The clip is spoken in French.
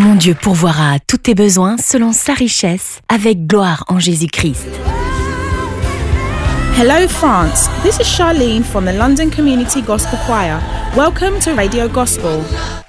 Mon Dieu pourvoira à tous tes besoins selon sa richesse, avec gloire en Jésus-Christ. Hello France, this is Charlene from the London Community Gospel Choir. Welcome to Radio Gospel.